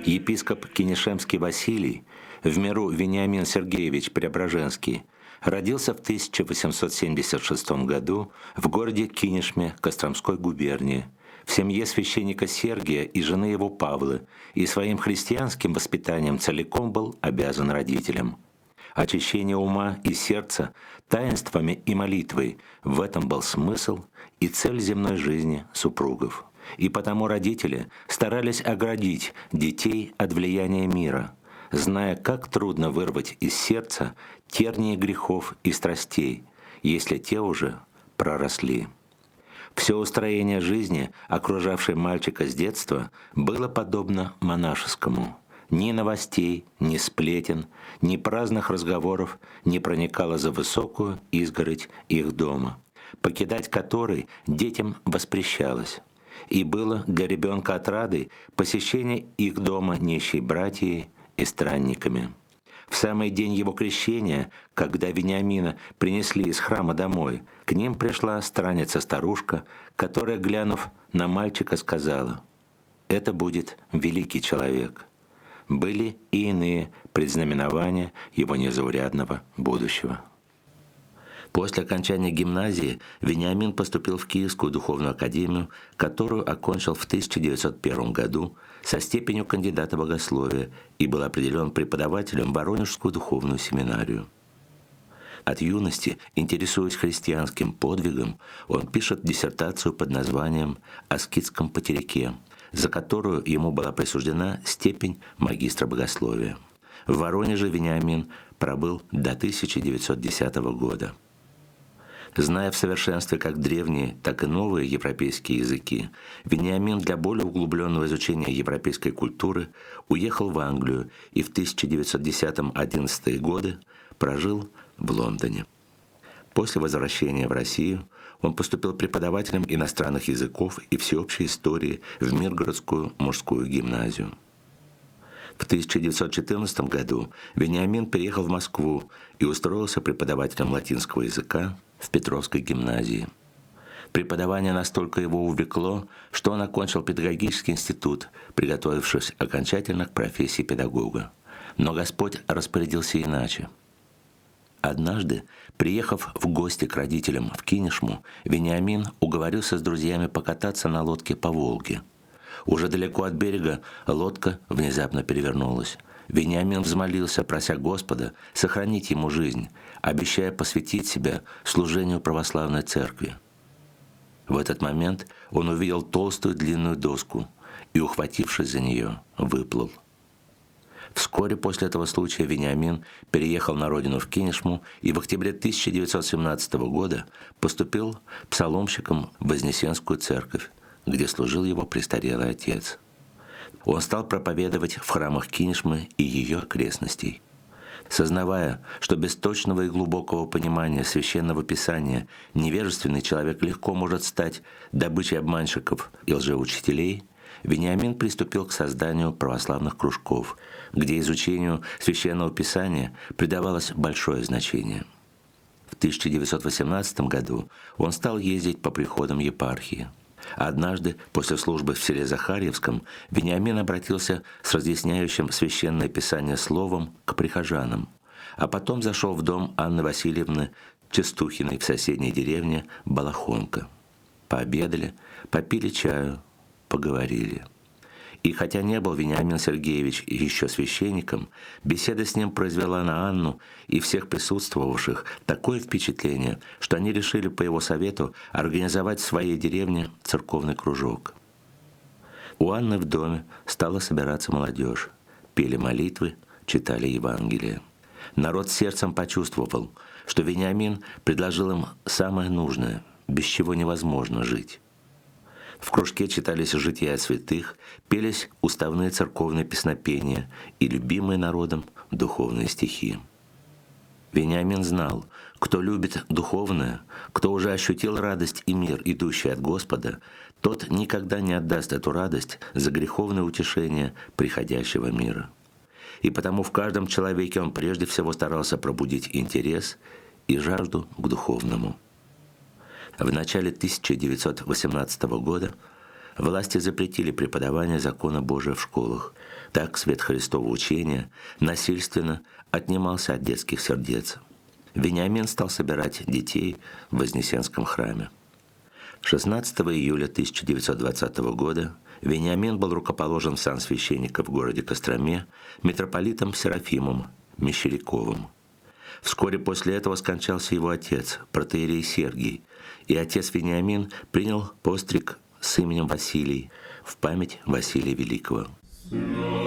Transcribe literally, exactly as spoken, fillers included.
Епископ Кинешемский Василий, в миру Вениамин Сергеевич Преображенский, родился в тысяча восемьсот семьдесят шестом году в городе Кинешме Костромской губернии, в семье священника Сергия и жены его Павлы, и своим христианским воспитанием целиком был обязан родителям. Очищение ума и сердца таинствами и молитвой — в этом был смысл и цель земной жизни супругов. И потому родители старались оградить детей от влияния мира, зная, как трудно вырвать из сердца тернии грехов и страстей, если те уже проросли. Все устроение жизни, окружавшей мальчика с детства, было подобно монашескому. Ни новостей, ни сплетен, ни праздных разговоров не проникало за высокую изгородь их дома, покидать который детям воспрещалось. И было для ребенка отрадой посещение их дома нищей братьей и странниками. В самый день его крещения, когда Вениамина принесли из храма домой, к ним пришла странница-старушка, которая, глянув на мальчика, сказала: «Это будет великий человек». Были и иные предзнаменования его незаурядного будущего. После окончания гимназии Вениамин поступил в Киевскую духовную академию, которую окончил в тысяча девятьсот первом году со степенью кандидата богословия и был определен преподавателем в Воронежскую духовную семинарию. От юности, интересуясь христианским подвигом, он пишет диссертацию под названием «О скитском потеряке», за которую ему была присуждена степень магистра богословия. В Воронеже Вениамин пробыл до тысяча девятьсот десятого года. Зная в совершенстве как древние, так и новые европейские языки, Вениамин для более углубленного изучения европейской культуры уехал в Англию и в тысяча девятьсот десятом-одиннадцатые годы прожил в Лондоне. После возвращения в Россию он поступил преподавателем иностранных языков и всеобщей истории в Миргородскую мужскую гимназию. В тысяча девятьсот четырнадцатом году Вениамин переехал в Москву и устроился преподавателем латинского языка в Петровской гимназии. Преподавание настолько его увлекло, что он окончил педагогический институт, приготовившись окончательно к профессии педагога. Но Господь распорядился иначе. Однажды, приехав в гости к родителям в Кинешму, Вениамин уговорился с друзьями покататься на лодке по Волге. Уже далеко от берега лодка внезапно перевернулась. Вениамин взмолился, прося Господа сохранить ему жизнь, обещая посвятить себя служению православной церкви. В этот момент он увидел толстую длинную доску и, ухватившись за нее, выплыл. Вскоре после этого случая Вениамин переехал на родину в Кинешму и в октябре тысяча девятьсот семнадцатого года поступил псаломщиком в Вознесенскую церковь, где служил его престарелый отец. Он стал проповедовать в храмах Кинешмы и ее окрестностей. Сознавая, что без точного и глубокого понимания Священного Писания невежественный человек легко может стать добычей обманщиков и лжеучителей, Вениамин приступил к созданию православных кружков, где изучению Священного Писания придавалось большое значение. В тысяча девятьсот восемнадцатом году он стал ездить по приходам епархии. Однажды, после службы в селе Захарьевском, Вениамин обратился с разъясняющим Священное Писание словом к прихожанам, а потом зашел в дом Анны Васильевны Частухиной в соседней деревне Балахонка. Пообедали, попили чаю, поговорили. И хотя не был Вениамин Сергеевич еще священником, беседа с ним произвела на Анну и всех присутствовавших такое впечатление, что они решили по его совету организовать в своей деревне церковный кружок. У Анны в доме стала собираться молодежь, пели молитвы, читали Евангелие. Народ сердцем почувствовал, что Вениамин предложил им самое нужное, без чего невозможно жить. В кружке читались жития святых, пелись уставные церковные песнопения и любимые народом духовные стихи. Вениамин знал, кто любит духовное, кто уже ощутил радость и мир, идущий от Господа, тот никогда не отдаст эту радость за греховное утешение приходящего мира. И потому в каждом человеке он прежде всего старался пробудить интерес и жажду к духовному. В начале тысяча девятьсот восемнадцатого года Власти запретили преподавание закона Божия в школах. Так свет Христова учения насильственно отнимался от детских сердец. Вениамин стал собирать детей в Вознесенском храме. шестнадцатого июля тысяча девятьсот двадцатого года Вениамин был рукоположен в сан священника в городе Костроме митрополитом Серафимом Мещеряковым. Вскоре после этого скончался его отец, протоиерей Сергий, и отец Вениамин принял постриг с именем Василий в память Василия Великого.